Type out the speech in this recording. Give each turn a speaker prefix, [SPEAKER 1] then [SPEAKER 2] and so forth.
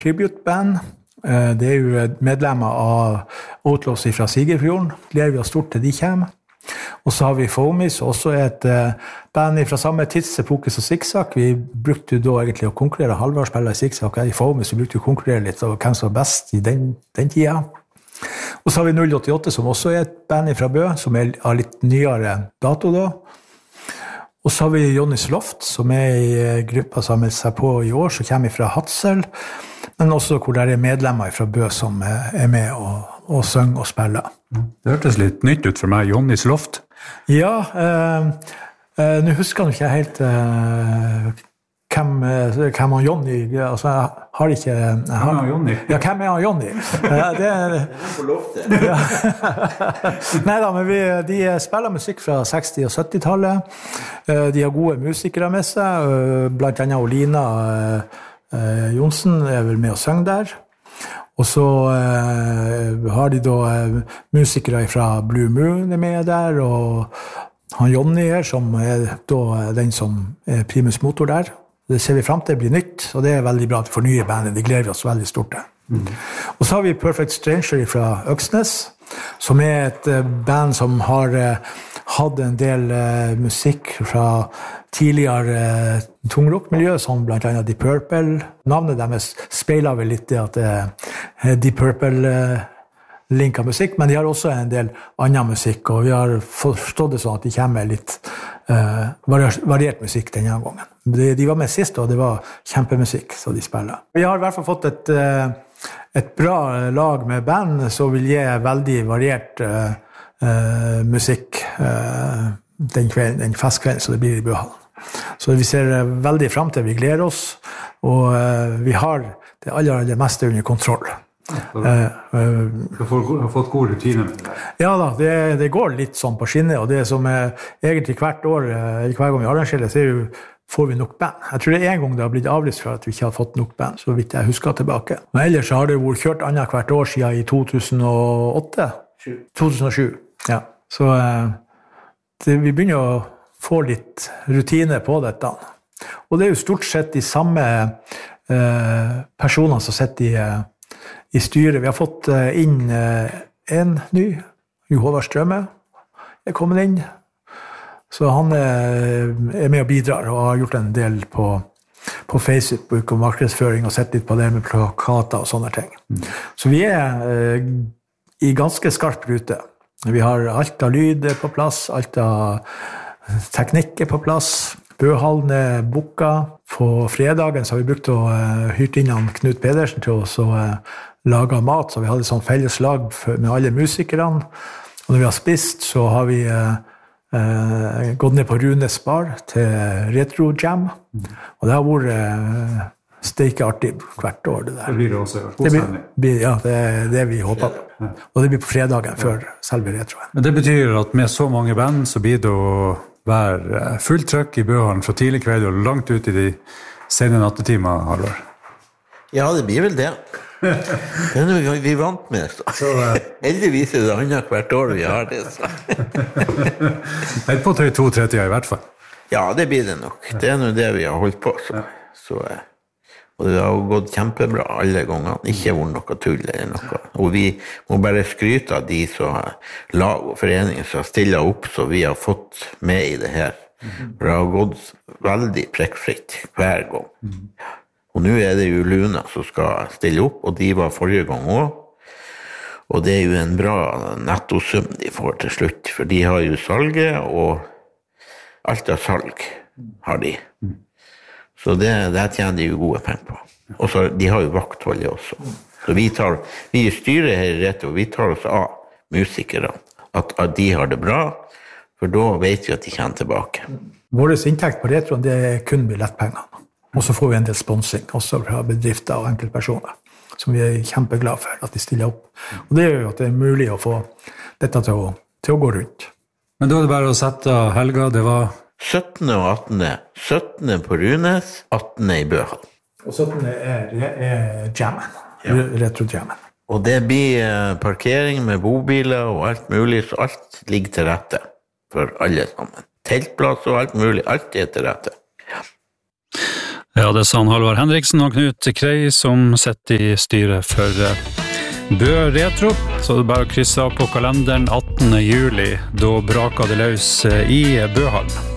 [SPEAKER 1] tribute-band. Det jo medlemmer av Outlaws fra Sigerfjorden. Gleder vi oss stort til de kommer. Og så har vi Foamies, også et band fra samme tidsepoke som Zigzag. Vi brukte jo da egentlig å konkurrere. Halvard spiller i Zigzag, i Foamies, vi brukte jo å konkurrere litt og hvem som var best i den tida. Og så har vi 088, som også et band fra Bø, som av litt nyere dato da. Og så har vi Johnny's Loft, som i gruppa som har meldt seg på i år, som kommer fra Hadsel, men også hvor det medlemmer fra Bø som med og synger og spiller.
[SPEAKER 2] Det hørtes litt nytt ut for meg, Johnny's Loft.
[SPEAKER 1] Ja, nå husker jeg ikke helt hvem han Johnny, altså jeg har ikke... Hvem
[SPEAKER 2] han Johnny?
[SPEAKER 1] Ja, hvem han Johnny? Det
[SPEAKER 3] på loftet.
[SPEAKER 1] Ja. Neida, men de spiller musikk fra 60- og 70-tallet. De har gode musikere med seg, blant annet Olina Jonsen vel med å synge der. Og så har de da musikere fra Blue Moon med der, og han Johnny her, som da den som primus motor der. Det ser vi frem til, det blir nytt, og det veldig bra til fornye bandet. Det gleder vi oss veldig stort til. Og så har vi Perfect Stranger fra Øksnes, som et band som har hatt en del musikk fra tidligere tungrockmiljø, som blant annet Deep Purple. Navnet deres speiler vel litt det at Deep Purple linker musikk, men de har også en del annen musikk, og vi har forstått det sånn at de kommer litt variert musikk denne gangen. De var med sist, og det var kjempemusikk som de spiller. Vi har i hvert fall fått et bra lag med band, som vil gi veldig variert musikk den kvelden, den festkvelden som det blir i Bøhallen. Så vi ser veldig frem til, vi gleder oss, og vi har det aller meste under kontroll.
[SPEAKER 2] Du har fått god rutine med det?
[SPEAKER 1] Ja da, det går litt sånn på skinnet, og det som egentlig hvert år, eller hver gang vi arrangerer, så får vi nok band. Jeg tror det en gang det har blitt avlyst for at vi ikke har fått nok band, så vidt jeg husker tilbake. Men ellers har det vært kjørt annet hvert år siden i 2008. 2007, ja. Så vi begynner å få litt rutine på dette. Og det jo stort sett de samme personene som sitter i styret. Vi har fått inn en ny, Håvard Strømme, kommet inn. Så han med og bidrar, og har gjort en del på Facebook og markedsføring, og sett litt på det med plakater og sånne ting. Så vi i ganske skarp rute. Vi har alt av lyd på plass, alt av teknikk på plass. Bøhallen booka. På fredagen så har vi brukt å hyrt inn han Knut Pedersen til oss og lage mat, så vi hadde sånn felles lag med alle musikerne. Og når vi har spist, så har vi gått ned på Runes bar til Retro Jam. Og det har vært steikeartig hvert år, det der.
[SPEAKER 2] Det blir det også,
[SPEAKER 1] ja, det det vi håper på. Og det blir på fredagen før selve retroen.
[SPEAKER 2] Men det betyr at med så mange band, så blir det å være fullt trøkk i Bøhallen fra tidlig kveld og langt ut i de sene nattetimer, Halvard?
[SPEAKER 3] Ja, det blir vel det. Det noe vi vant med. Heldigvis det annet hvert år vi har det.
[SPEAKER 2] Helt på 2:30 i hvert fall.
[SPEAKER 3] Ja, det blir det nok. Det noe det vi har holdt på. Og det har gått kjempebra alle gangene. Ikke vært noe tull eller noe. Og vi må bare skryte av de som lag og foreninger som stiller opp, så vi har fått med i det her. For det har gått veldig prekkfritt hver gang. Og nå det jo Luna som skal stille opp, og de var forrige gang også. Og det jo en bra nettosum de får til slutt, for de har jo salget, og alt av salg har de. Så det tjener de jo gode penger på. Og så de har jo vaktholdet også. Så vi styrer her i Retro, vi tar oss av musikere, at de har det bra, for da vet vi at de kommer tilbake.
[SPEAKER 1] Vår inntekt på Retroen, det kun billettpenger. Og så får vi en del sponsing, også fra bedrifter og enkeltpersoner, som vi kjempeglade for at de stiller opp. Og det gjør jo at det mulig å få dette til å gå rundt.
[SPEAKER 2] Men da det bare å sette helga, det var
[SPEAKER 3] 17. og 18. 17. på Runes, 18. i Bøhallen.
[SPEAKER 1] Og 17. jammen, retro-jammen.
[SPEAKER 3] Og det blir parkering med bobiler og alt mulig, så alt ligger til rette for alle sammen. Teltplass og alt mulig, alt til rette. Ja.
[SPEAKER 2] Ja, det sa Halvard Henriksen og Knut Krei som sitter I styret for Bø Retro. Så det bare å krysse av på kalenderen 18. juli, da braker det løs I Bøhallen.